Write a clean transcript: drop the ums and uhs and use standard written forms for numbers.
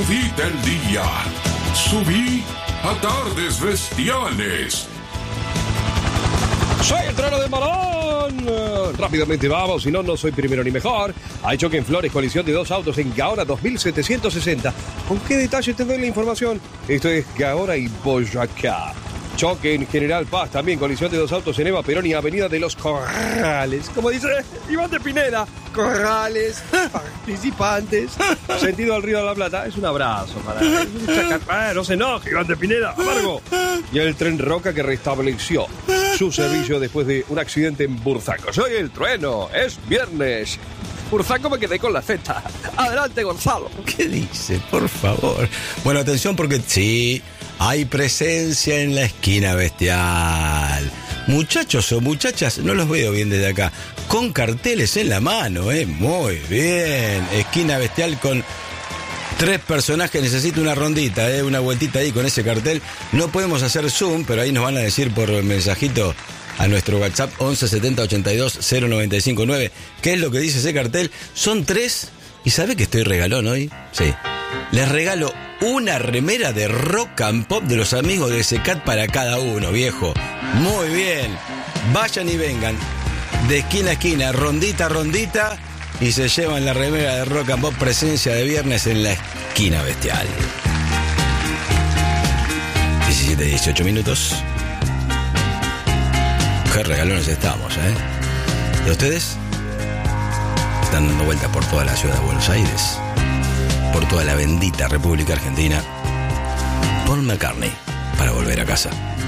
Cita el día. Subí a Tardes Bestiales. Soy el trono de Marón. Rápidamente vamos, si no, no soy primero ni mejor. Hay choque en Flores, colisión de dos autos en Gaona 2760. ¿Con qué detalle te doy la información? Esto es Gaona y Boyacá. Choque en General Paz, también colisión de dos autos en Eva Perón y Avenida de los Corrales. Como dice Iván de Pineda, Corrales, participantes. Sentido al Río de la Plata, es un abrazo para... no se enoje, Iván de Pineda, amargo. Y el Tren Roca que restableció su servicio después de un accidente en Burzaco. Soy el trueno, es viernes. Burzaco me quedé con la Z. Adelante, Gonzalo. ¿Qué dice? Por favor. Bueno, atención porque sí, hay presencia en la esquina bestial. Muchachos o muchachas, no los veo bien desde acá, con carteles en la mano, muy bien. Esquina bestial con 3 personajes, necesito una rondita, una vueltita ahí con ese cartel. No podemos hacer zoom, pero ahí nos van a decir por mensajito a nuestro WhatsApp 11 70 82 0959 qué es lo que dice ese cartel. Son 3 y ¿sabe que estoy regalón hoy? Sí. Les regalo una remera de Rock and Pop de los amigos de Secat para cada uno, viejo. Muy bien. Vayan y vengan de esquina a esquina, rondita a rondita, y se llevan la remera de Rock and Pop, presencia de viernes en la esquina bestial. 17-18 minutos. Qué regalones estamos, ¿Y ustedes? Están dando vueltas por toda la ciudad de Buenos Aires, por toda la bendita República Argentina. Paul McCartney, para volver a casa.